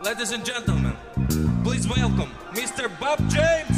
Ladies and gentlemen, please welcome Mr. Bob James.